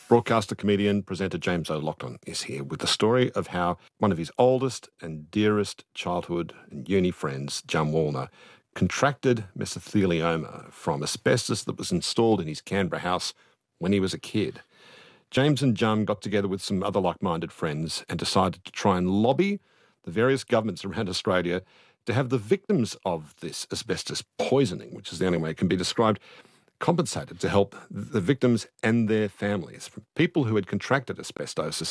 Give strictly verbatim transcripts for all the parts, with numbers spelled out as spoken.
Broadcaster, comedian, presenter James O'Loughlin is here with the story of how one of his oldest and dearest childhood and uni friends, Jum Wallner, contracted mesothelioma from asbestos that was installed in his Canberra house when he was a kid. James and Jum got together with some other like-minded friends and decided to try and lobby the various governments around Australia to have the victims of this asbestos poisoning, which is the only way it can be described, compensated to help the victims and their families from people who had contracted asbestosis,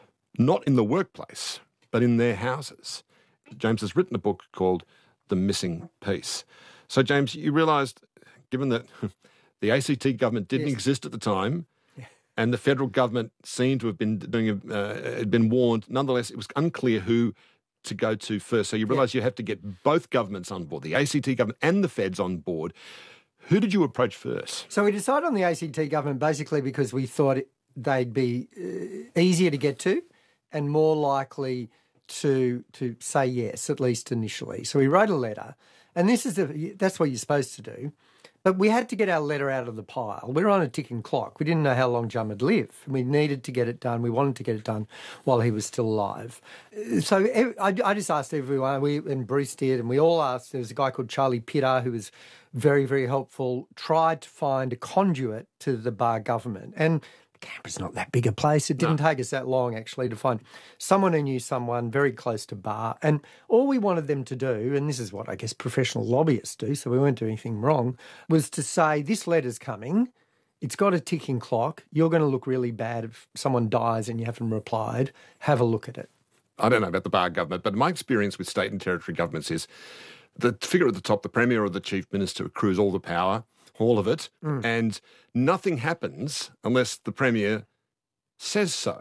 not in the workplace, but in their houses. James has written a book called The Missing Piece. So, James, you realised, given that the A C T government didn't yes. exist at the time, yeah. and the federal government seemed to have been doing, uh, had been warned, nonetheless, it was unclear who to go to first. So you realise yeah. you have to get both governments on board, the A C T government and the feds on board. Who did you approach first? So we decided on the A C T government basically because we thought they'd be uh, easier to get to and more likely to to say yes, at least initially. So we wrote a letter, and this is the, that's what you're supposed to do. But we had to get our letter out of the pile. We were on a ticking clock. We didn't know how long Jum would live. We needed to get it done. We wanted to get it done while he was still alive. So I, I just asked everyone, we and Bruce did, and we all asked. There was a guy called Charlie Pitter who was very, very helpful, tried to find a conduit to the Barr government. And Canberra's not that big a place. It didn't no. take us that long, actually, to find someone who knew someone very close to Barr. And all we wanted them to do, and this is what I guess professional lobbyists do, so we weren't doing anything wrong, was to say, this letter's coming, it's got a ticking clock, you're going to look really bad if someone dies and you haven't replied, have a look at it. I don't know about the Barr government, but my experience with state and territory governments is the figure at the top, the Premier or the Chief Minister, accrues all the power, all of it, mm. and nothing happens unless the Premier says so.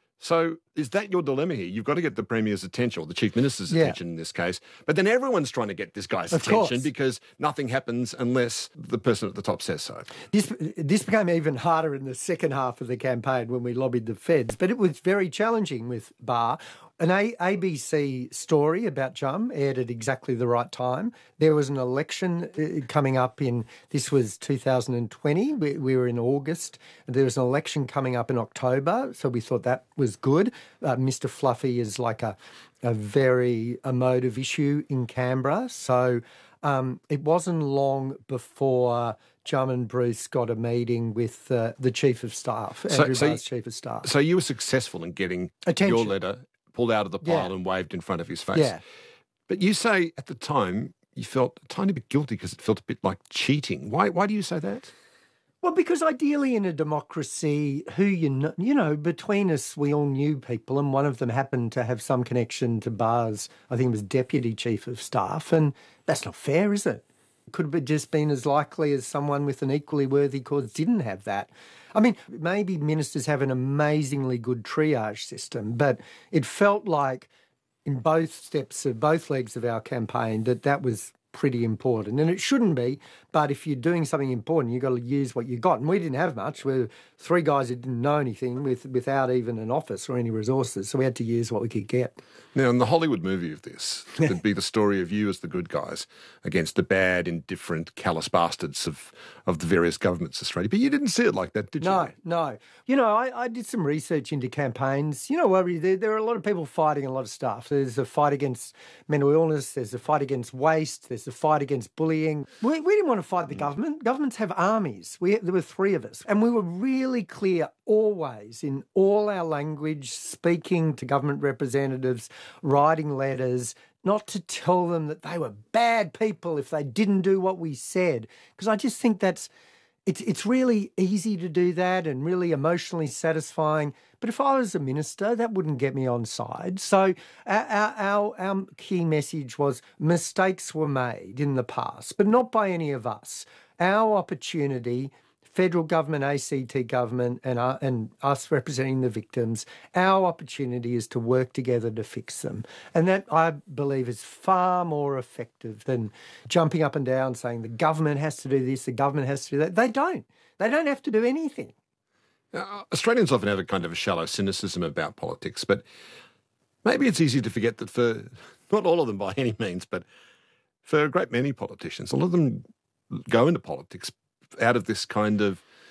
So is that your dilemma here? You've got to get the Premier's attention, or the Chief Minister's yeah. attention in this case, but then everyone's trying to get this guy's of attention course. because nothing happens unless the person at the top says so. This, this became even harder in the second half of the campaign when we lobbied the feds, but it was very challenging with Barr. An A- ABC story about Jum aired at exactly the right time. There was an election uh, coming up in, this was two thousand twenty, we, we were in August. There was an election coming up in October, so we thought that was good. Uh, Mister Fluffy is like a, a very emotive issue in Canberra, so um, it wasn't long before Jum and Bruce got a meeting with uh, the Chief of Staff, Andrew so, Barr's so, Chief of Staff. So you were successful in getting Attention. your letter pulled out of the pile yeah. and waved in front of his face. Yeah. But you say at the time you felt a tiny bit guilty because it felt a bit like cheating. Why Why do you say that? Well, because ideally in a democracy, who you know, you know, between us, we all knew people, and one of them happened to have some connection to Barr's, I think it was Deputy Chief of Staff, and that's not fair, is it? It could have just been as likely as someone with an equally worthy cause didn't have that. I mean, maybe ministers have an amazingly good triage system, but it felt like in both steps of both legs of our campaign that that was pretty important. And it shouldn't be, but if you're doing something important, you've got to use what you got. And we didn't have much. We were three guys who didn't know anything with, without even an office or any resources, so we had to use what we could get. Now, in the Hollywood movie of this, it'd be the story of you as the good guys against the bad, indifferent, callous bastards of, of the various governments of Australia. But you didn't see it like that, did you? No, no. You know, I, I did some research into campaigns. You know, there, there are a lot of people fighting a lot of stuff. There's a fight against mental illness. There's a fight against waste. There's a fight against bullying. We, we didn't want to fight the government. Governments have armies. We, there were three of us. And we were really clear always in all our language, speaking to government representatives, writing letters, not to tell them that they were bad people if they didn't do what we said. Because I just think that's, it's, it's really easy to do that and really emotionally satisfying. But if I was a minister, that wouldn't get me on side. So our, our, our key message was mistakes were made in the past, but not by any of us. Our opportunity, federal government, A C T government, and, uh, and us representing the victims, our opportunity is to work together to fix them. And that, I believe, is far more effective than jumping up and down saying the government has to do this, the government has to do that. They don't. They don't have to do anything. Now, Australians often have a kind of a shallow cynicism about politics, but maybe it's easy to forget that for, not all of them by any means, but for a great many politicians, a lot of them go into politics out of this kind of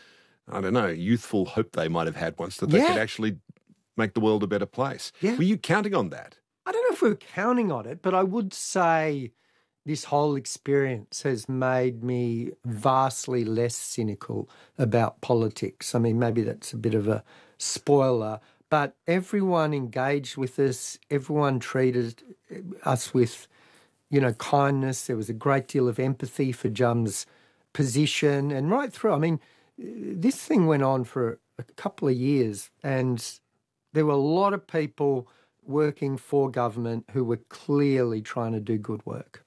I don't know, youthful hope they might have had once that they Yeah. could actually make the world a better place. Yeah. Were you counting on that? I don't know if we were counting on it, but I would say this whole experience has made me vastly less cynical about politics. I mean, maybe that's a bit of a spoiler, but everyone engaged with us, everyone treated us with, you know, kindness. There was a great deal of empathy for Jum's position, and right through, I mean, this thing went on for a couple of years, and there were a lot of people working for government who were clearly trying to do good work.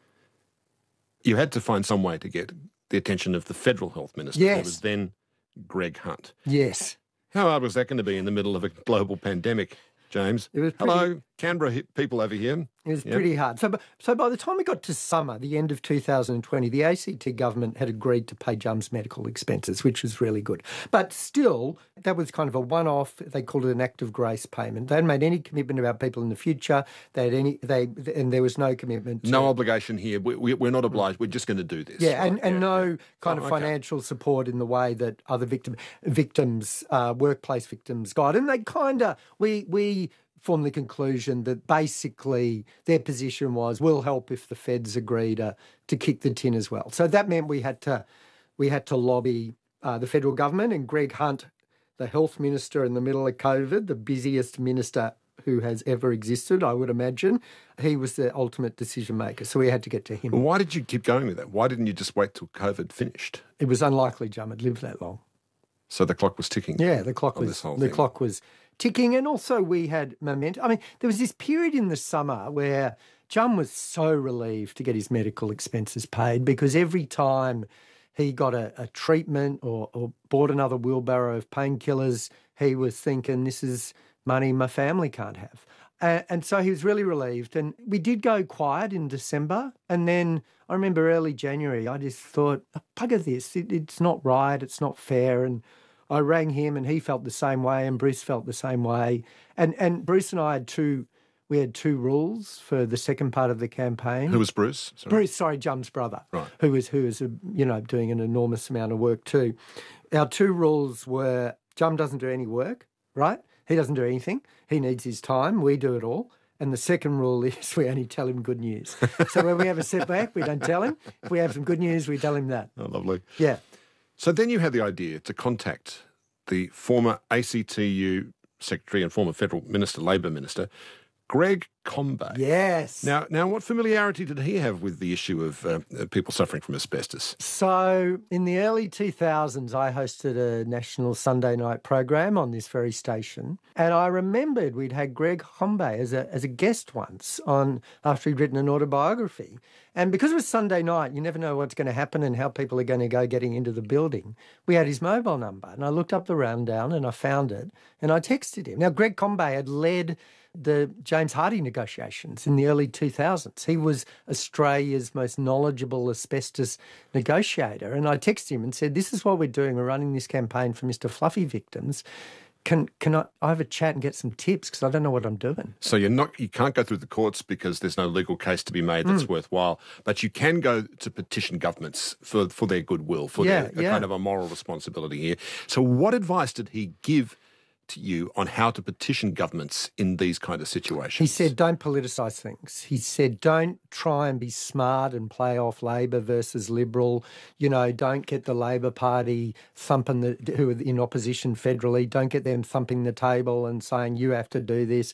You had to find some way to get the attention of the Federal Health Minister, Yes. who was then Greg Hunt. Yes. How hard was that going to be in the middle of a global pandemic, James? It was pretty- Hello, Canberra hi- people over here. It was Yep. pretty hard. So, b- so by the time we got to summer, the end of two thousand twenty, the A C T government had agreed to pay Jum's medical expenses, which was really good. But still, that was kind of a one-off. They called it an act of grace payment. They hadn't made any commitment about people in the future. They had any, they, and there was no commitment. To, No obligation here. We, we, we're not obliged. We're just going to do this. Yeah, and, Right, and yeah, no yeah. kind Oh, of okay. financial support in the way that other victim victims, uh, workplace victims got. And they kind of, we we formed the conclusion that basically their position was, we'll help if the feds agree to, to kick the tin as well. So that meant we had to we had to lobby uh, the federal government, and Greg Hunt, the health minister in the middle of COVID, the busiest minister who has ever existed, I would imagine, he was the ultimate decision maker. So we had to get to him. Why did you keep going with that? Why didn't you just wait till COVID finished? It was unlikely Jum had lived that long. So the clock was ticking. Yeah, the clock on was this whole the thing. clock was ticking, and also we had momentum. I mean, there was this period in the summer where Jum was so relieved to get his medical expenses paid, because every time he got a, a treatment or, or bought another wheelbarrow of painkillers, he was thinking, this is money my family can't have. Uh, and so he was really relieved. And we did go quiet in December. And then I remember early January, I just thought, oh, bugger this. It, it's not right. It's not fair. And I rang him, and he felt the same way, and Bruce felt the same way. And and Bruce and I had two, we had two rules for the second part of the campaign. Who was Bruce? Sorry. Bruce, sorry, Jum's brother, Right. who was who was uh, you know doing an enormous amount of work too. Our two rules were: Jum doesn't do any work, right? He doesn't do anything. He needs his time. We do it all. And the second rule is we only tell him good news. So when we have a setback, we don't tell him. If we have some good news, we tell him that. Oh, lovely. Yeah. So then you had the idea to contact the former A C T U Secretary and former Federal Minister, Labor Minister, Greg Combay. Yes. Now, now, what familiarity did he have with the issue of uh, people suffering from asbestos? So in the early two thousands, I hosted a national Sunday night program on this very station. And I remembered we'd had Greg Combay as a, as a guest once on after he'd written an autobiography. And because it was Sunday night, you never know what's going to happen and how people are going to go getting into the building. We had his mobile number, and I looked up the rundown and I found it, and I texted him. Now, Greg Combay had led the James Hardie negotiations in the early two thousands. He was Australia's most knowledgeable asbestos negotiator. And I texted him and said, this is what we're doing. We're running this campaign for Mister Fluffy victims. Can can I, I have a chat and get some tips, because I don't know what I'm doing. So you're not, you can't go through the courts because there's no legal case to be made that's Mm. worthwhile, but you can go to petition governments for, for their goodwill, for Yeah, their a yeah. kind of a moral responsibility here. So what advice did he give to you on how to petition governments in these kind of situations? He said, don't politicise things. He said, don't try and be smart and play off Labor versus Liberal. You know, don't get the Labor Party thumping the, who are in opposition federally, don't get them thumping the table and saying, you have to do this.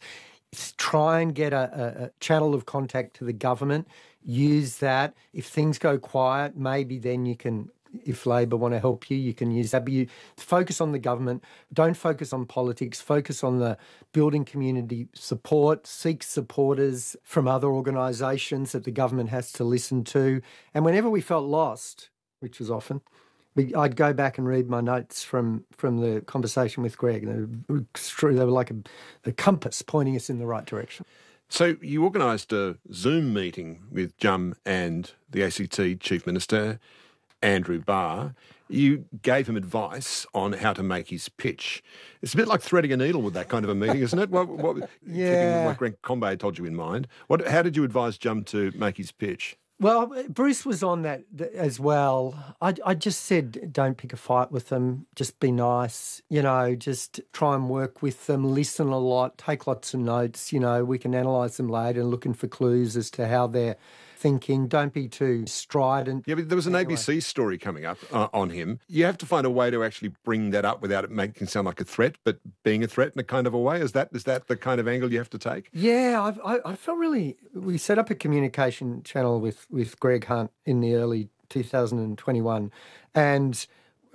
Try and get a, a, a channel of contact to the government. Use that. If things go quiet, maybe then you can, if Labor want to help you, you can use that. But you focus on the government. Don't focus on politics. Focus on the building community support. Seek supporters from other organisations that the government has to listen to. And whenever we felt lost, which was often, we, I'd go back and read my notes from, from the conversation with Greg. They were, they were like a, the compass pointing us in the right direction. So you organised a Zoom meeting with Jum and the A C T Chief Minister, Andrew Barr. You gave him advice on how to make his pitch. It's a bit like threading a needle with that kind of a meeting, isn't it? What, what, Yeah. Keeping what Greg Combay told you in mind. What, how did you advise Jum to make his pitch? Well, Bruce was on that as well. I, I just said, don't pick a fight with them. Just be nice, you know, just try and work with them, listen a lot, take lots of notes. You know, we can analyse them later and looking for clues as to how they're thinking. Don't be too strident. Yeah, but there was an anyway. A B C story coming up uh, on him. You have to find a way to actually bring that up without it making it sound like a threat, but being a threat in a kind of a way. Is that is that the kind of angle you have to take? Yeah, I've, I, I felt really... We set up a communication channel with, with Greg Hunt in the early two thousand twenty-one, and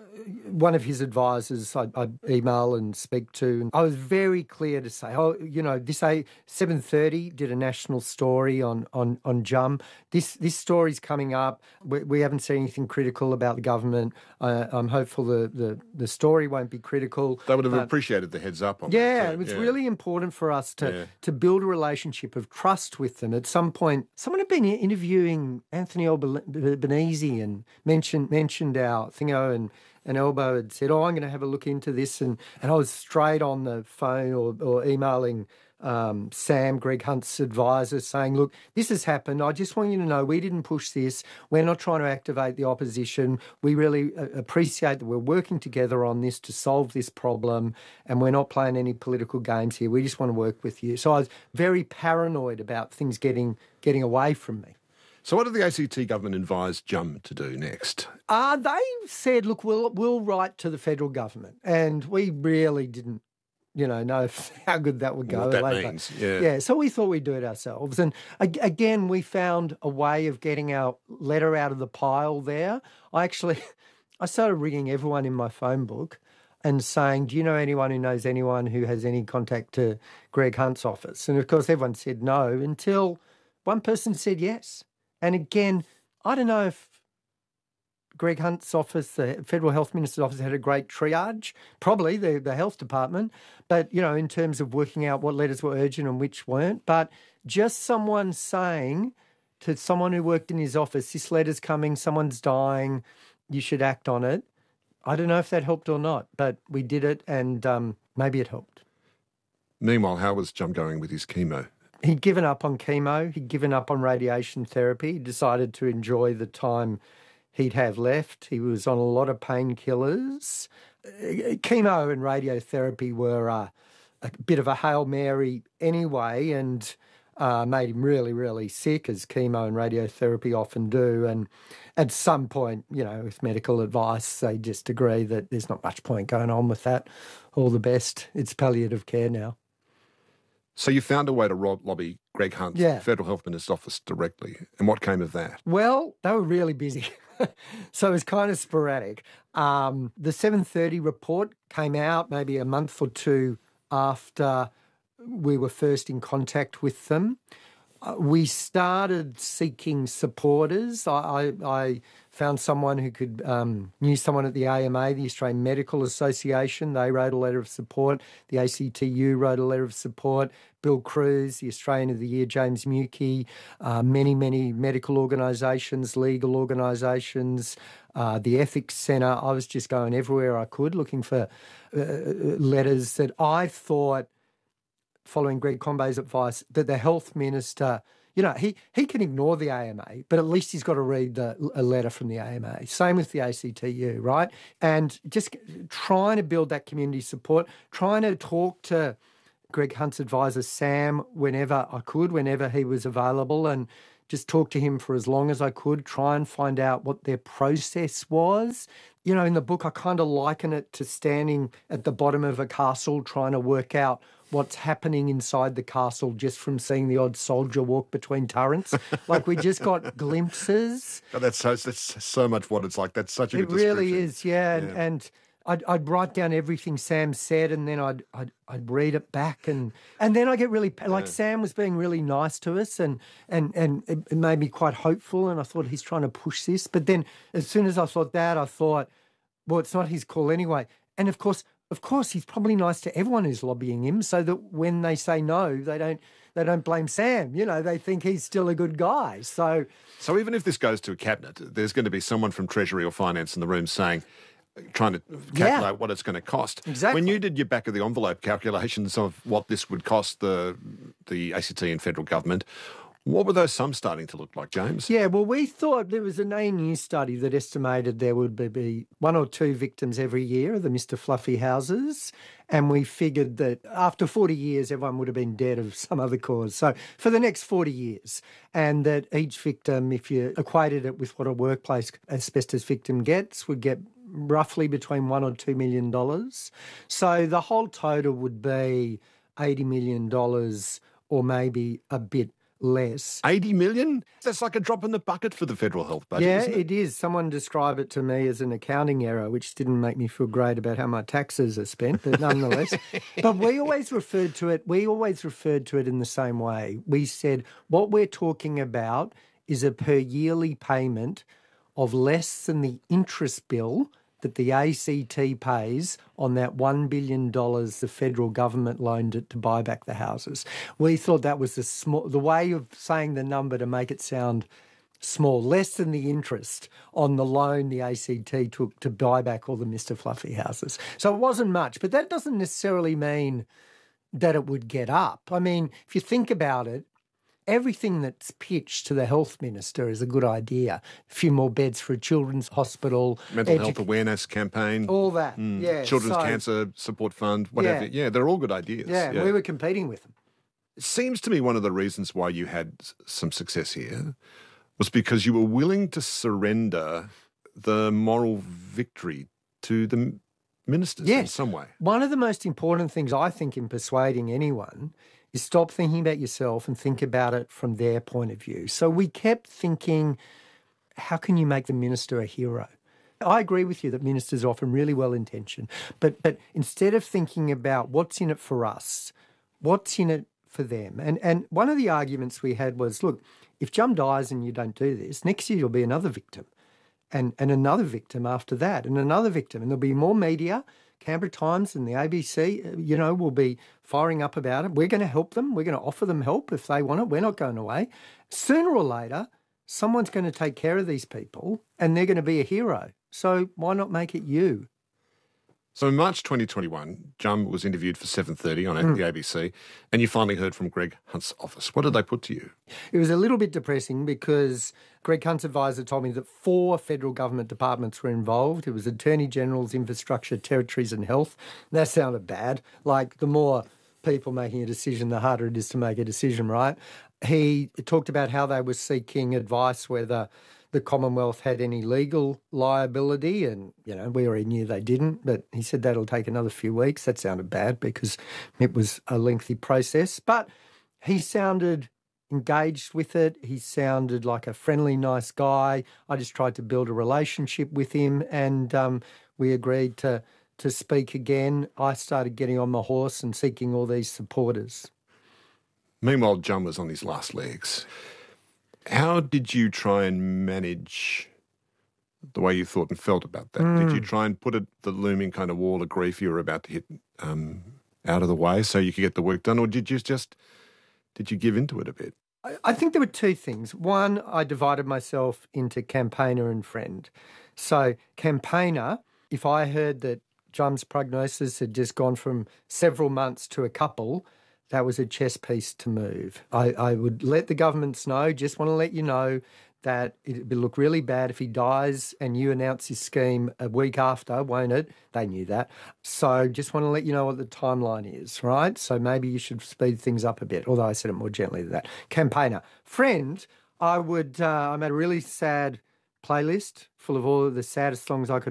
one of his advisors I, I email and speak to, and I was very clear to say, oh, you know, this a seven thirty did a national story on on on Jum. This this story's coming up. We, we haven't said anything critical about the government. Uh, I'm hopeful the, the the story won't be critical. They would have but, appreciated the heads up on yeah, that. It was yeah, really important for us to yeah. to build a relationship of trust with them. At some point, someone had been interviewing Anthony Albanese and mentioned mentioned our thingo and. And Elbow had said, oh, I'm going to have a look into this. And, and I was straight on the phone or, or emailing um, Sam, Greg Hunt's advisor, saying, look, this has happened. I just want you to know we didn't push this. We're not trying to activate the opposition. We really uh, appreciate that we're working together on this to solve this problem, and we're not playing any political games here. We just want to work with you. So I was very paranoid about things getting getting away from me. So what did the A C T government advise Jum to do next? Uh, they said, look, we'll we'll write to the federal government. And we really didn't, you know, know how good that would go. What that later. means, yeah. Yeah, so we thought we'd do it ourselves. And again, we found a way of getting our letter out of the pile there. I actually, I started ringing everyone in my phone book and saying, do you know anyone who knows anyone who has any contact to Greg Hunt's office? And of course, everyone said no until one person said yes. And again, I don't know if Greg Hunt's office, the Federal Health Minister's office, had a great triage, probably the, the health department, but, you know, in terms of working out what letters were urgent and which weren't. But just someone saying to someone who worked in his office, this letter's coming, someone's dying, you should act on it. I don't know if that helped or not, but we did it and um, maybe it helped. Meanwhile, how was Jum going with his chemo? He'd given up on chemo. He'd given up on radiation therapy. He decided to enjoy the time he'd have left. He was on a lot of painkillers. Chemo and radiotherapy were uh, a bit of a Hail Mary anyway, and uh, made him really, really sick, as chemo and radiotherapy often do. And at some point, you know, with medical advice, they just agree that there's not much point going on with that. All the best. It's palliative care now. So you found a way to lobby Greg Hunt, yeah. Federal Health Minister's office directly. And what came of that? Well, they were really busy. So it was kind of sporadic. Um, the seven thirty report came out maybe a month or two after we were first in contact with them. Uh, we started seeking supporters. I, I, I found someone who could, um, knew someone at the A M A, the Australian Medical Association. They wrote a letter of support. The A C T U wrote a letter of support. Bill Cruz, the Australian of the Year, James Mukey, uh, many, many medical organisations, legal organisations, uh, the Ethics Centre. I was just going everywhere I could looking for uh, letters that I thought, following Greg Combay's advice, that the health minister, you know, he, he can ignore the A M A, but at least he's got to read the, a letter from the A M A. Same with the A C T U, right? And just trying to build that community support, trying to talk to Greg Hunt's advisor, Sam, whenever I could, whenever he was available, and just talk to him for as long as I could, try and find out what their process was. You know, in the book, I kind of liken it to standing at the bottom of a castle trying to work out what's happening inside the castle just from seeing the odd soldier walk between turrets. Like, we just got glimpses. Oh, that's, so, that's so much what it's like. That's such a it good description. It really is, yeah. yeah. And, and I'd, I'd write down everything Sam said, and then I'd I'd, I'd read it back, and and then I get really like yeah. Sam was being really nice to us, and and and it, it made me quite hopeful, and I thought he's trying to push this. But then as soon as I thought that, I thought, well, it's not his call anyway. And of course, of course, he's probably nice to everyone who's lobbying him, so that when they say no, they don't they don't blame Sam. You know, they think he's still a good guy. So, so even if this goes to a cabinet, there's going to be someone from Treasury or Finance in the room saying, trying to calculate yeah. what it's going to cost. Exactly. When you did your back of the envelope calculations of what this would cost the the A C T and federal government, What were those sums starting to look like, James? Yeah, well, we thought there was an A N U study that estimated there would be one or two victims every year of the Mister Fluffy houses. And we figured that after forty years, everyone would have been dead of some other cause. So for the next forty years, and that each victim, if you equated it with what a workplace asbestos victim gets, would get roughly between one or two million dollars. So the whole total would be eighty million dollars or maybe a bit less. eighty million? That's like a drop in the bucket for the federal health budget, yeah, isn't it? it is. Someone described it to me as an accounting error, which didn't make me feel great about how my taxes are spent, but nonetheless. But we always referred to it, we always referred to it in the same way. We said what we're talking about is a per yearly payment of less than the interest bill that the A C T pays on that one billion dollars the federal government loaned it to buy back the houses. We thought that was the small, the way of saying the number to make it sound small, less than the interest on the loan the A C T took to buy back all the Mister Fluffy houses. So it wasn't much, but that doesn't necessarily mean that it would get up. I mean, if you think about it, everything that's pitched to the health minister is a good idea. A few more beds for a children's hospital. Mental edu- health awareness campaign. All that, Mm. yeah. Children's so, Cancer Support Fund, whatever. Yeah. Yeah, they're all good ideas. Yeah, Yeah. we were competing with them. It seems to me one of the reasons why you had s- some success here was because you were willing to surrender the moral victory to the m- ministers in Yes. some way. One of the most important things I think in persuading anyone is stop thinking about yourself and think about it from their point of view. So we kept thinking, how can you make the minister a hero? I agree with you that ministers are often really well-intentioned, but but instead of thinking about what's in it for us, what's in it for them? And and one of the arguments we had was, look, if Jum dies and you don't do this, next year you'll be another victim, and, and another victim after that, and another victim, and there'll be more media. Canberra Times and the A B C, you know, will be firing up about it. We're going to help them. We're going to offer them help if they want it. We're not going away. Sooner or later, someone's going to take care of these people and they're going to be a hero. So why not make it you? So in March twenty twenty-one, Jum was interviewed for seven thirty on mm. the A B C, and you finally heard from Greg Hunt's office. What did they put to you? It was a little bit depressing because Greg Hunt's advisor told me that four federal government departments were involved. It was Attorney General's, Infrastructure, Territories and Health. That sounded bad. Like the more people making a decision, the harder it is to make a decision, right? He talked about how they were seeking advice whether the Commonwealth had any legal liability, and, you know, we already knew they didn't, but he said that'll take another few weeks. That sounded bad because it was a lengthy process, but he sounded engaged with it. He sounded like a friendly, nice guy. I just tried to build a relationship with him, and um, we agreed to, to speak again. I started getting on my horse and seeking all these supporters. Meanwhile, Jum was on his last legs. How did you try and manage the way you thought and felt about that? Mm. Did you try and put it, the looming kind of wall of grief you were about to hit um, out of the way so you could get the work done, or did you just, did you give into it a bit? I, I think there were two things. One, I divided myself into campaigner and friend. So campaigner, if I heard that Jum's prognosis had just gone from several months to a couple, that was a chess piece to move. I, I would let the governments know, just want to let you know that it would look really bad if he dies and you announce his scheme a week after, won't it? They knew that. So just want to let you know what the timeline is, right? So maybe you should speed things up a bit, although I said it more gently than that. Campaigner. Friend, I would, uh, I made a really sad playlist full of all of the saddest songs I could